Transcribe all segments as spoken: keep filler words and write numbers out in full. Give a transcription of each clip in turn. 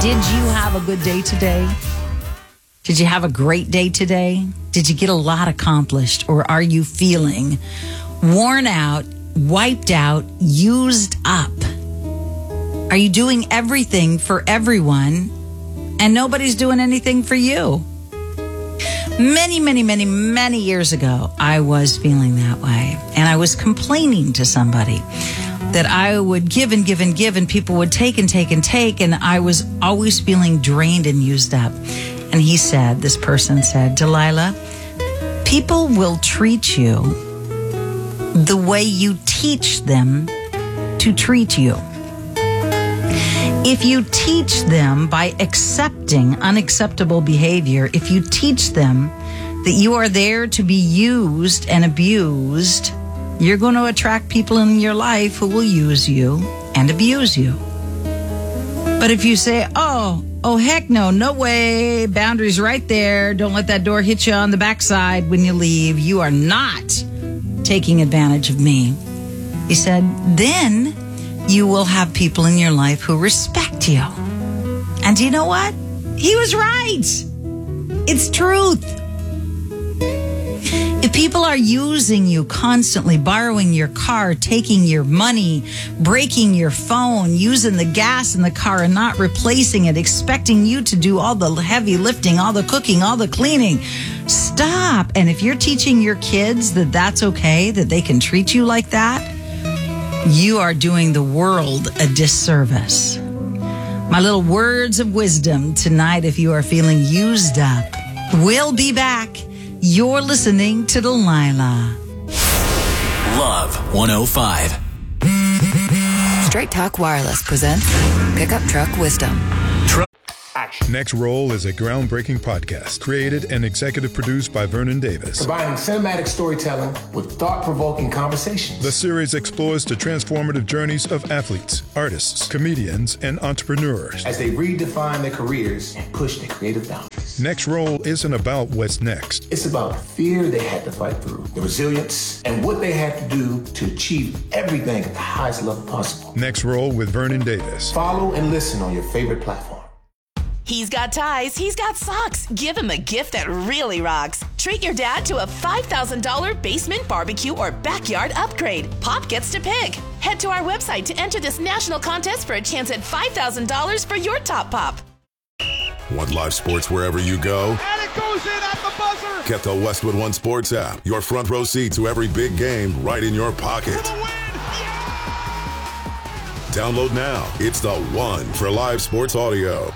Did you have a good day today? Did you have a great day today? Did you get a lot accomplished? Or are you feeling worn out, wiped out, used up? Are you doing everything for everyone and nobody's doing anything for you? Many, many, many, many years ago, I was feeling that way. And I was complaining to somebody that I would give and give and give and people would take and take and take. And I was always feeling drained and used up. And he said, this person said, Delilah, people will treat you the way you teach them to treat you. If you teach them by accepting unacceptable behavior, if you teach them that you are there to be used and abused, you're going to attract people in your life who will use you and abuse you. But if you say, oh, oh, heck no, no way, boundaries right there, don't let that door hit you on the backside when you leave, you are not taking advantage of me. He said, then you will have people in your life who respect you. And you know what? He was right. It's truth. If people are using you constantly, borrowing your car, taking your money, breaking your phone, using the gas in the car and not replacing it, expecting you to do all the heavy lifting, all the cooking, all the cleaning, stop. And if you're teaching your kids that that's okay, that they can treat you like that, you are doing the world a disservice. My little words of wisdom tonight, if you are feeling used up, we'll be back. You're listening to Delilah. Love one oh five. Straight Talk Wireless presents Pickup Truck Wisdom. Action. Next Roll is a groundbreaking podcast created and executive produced by Vernon Davis. Combining cinematic storytelling with thought-provoking conversations. The series explores the transformative journeys of athletes, artists, comedians, and entrepreneurs as they redefine their careers and push their creative boundaries. Next Roll isn't about what's next. It's about the fear they had to fight through, the resilience, and what they had to do to achieve everything at the highest level possible. Next Roll with Vernon Davis. Follow and listen on your favorite platform. He's got ties, he's got socks. Give him a gift that really rocks. Treat your dad to a five thousand dollars basement, barbecue, or backyard upgrade. Pop gets to pick. Head to our website to enter this national contest for a chance at five thousand dollars for your top pop. Want live sports wherever you go? And it goes in at the buzzer! Get the Westwood One Sports app. Your front row seat to every big game right in your pocket. For the win! Yeah! Download now. It's the one for live sports audio.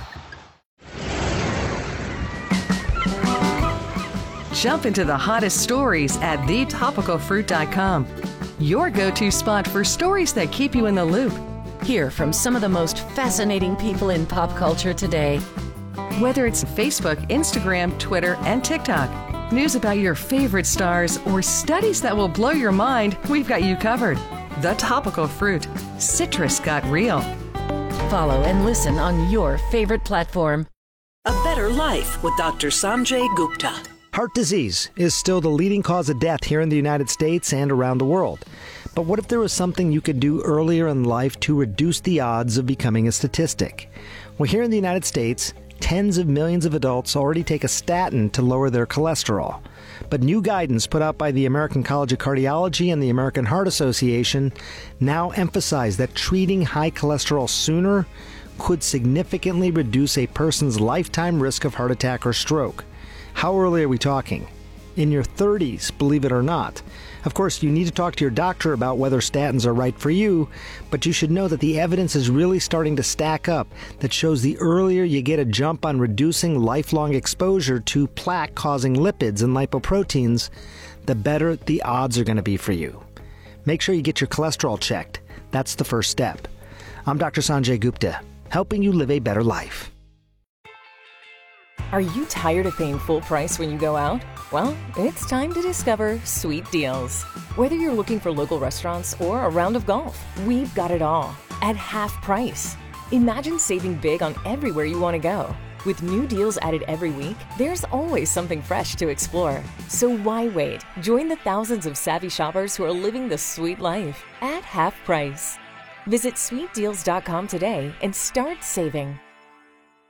Jump into the hottest stories at the topical fruit dot com. Your go-to spot for stories that keep you in the loop. Hear from some of the most fascinating people in pop culture today. Whether it's Facebook, Instagram, Twitter, and TikTok, news about your favorite stars, or studies that will blow your mind, we've got you covered. The Topical Fruit. Citrus got real. Follow and listen on your favorite platform. A Better Life with Doctor Sanjay Gupta. Heart disease is still the leading cause of death here in the United States and around the world. But what if there was something you could do earlier in life to reduce the odds of becoming a statistic? Well, here in the United States, tens of millions of adults already take a statin to lower their cholesterol. But new guidance put out by the American College of Cardiology and the American Heart Association now emphasize that treating high cholesterol sooner could significantly reduce a person's lifetime risk of heart attack or stroke. How early are we talking? In your thirties, believe it or not. Of course, you need to talk to your doctor about whether statins are right for you, but you should know that the evidence is really starting to stack up that shows the earlier you get a jump on reducing lifelong exposure to plaque-causing lipids and lipoproteins, the better the odds are going to be for you. Make sure you get your cholesterol checked. That's the first step. I'm Doctor Sanjay Gupta, helping you live a better life. Are you tired of paying full price when you go out? Well, it's time to discover Sweet Deals. Whether you're looking for local restaurants or a round of golf, we've got it all at half price. Imagine saving big on everywhere you want to go. With new deals added every week, there's always something fresh to explore. So why wait? Join the thousands of savvy shoppers who are living the sweet life at half price. Visit sweet deals dot com today and start saving.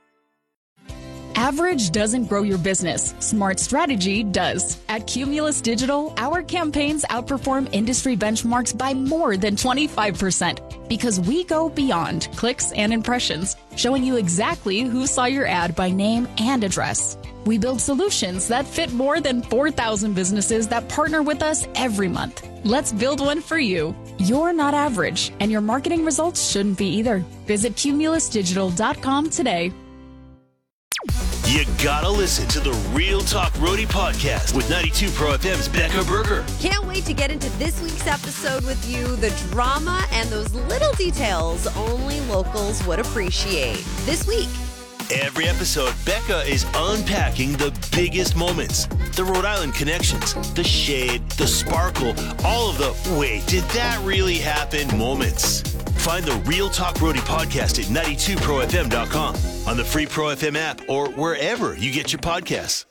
Average doesn't grow your business. Smart strategy does. At Cumulus Digital, our campaigns outperform industry benchmarks by more than twenty-five percent because we go beyond clicks and impressions, showing you exactly who saw your ad by name and address. We build solutions that fit more than four thousand businesses that partner with us every month. Let's build one for you. You're not average, and your marketing results shouldn't be either. Visit cumulus digital dot com today. You gotta listen to the Real Talk Roadie podcast with ninety-two Pro F M's Becca Berger. Can't wait to get into this week's episode with you. The drama and those little details only locals would appreciate. This week. Every episode, Becca is unpacking the biggest moments, the Rhode Island connections, the shade, the sparkle, all of the wait, did that really happen moments. Find the Real Talk Roadie podcast at ninety-two pro f m dot com, on the free Pro F M app, or wherever you get your podcasts.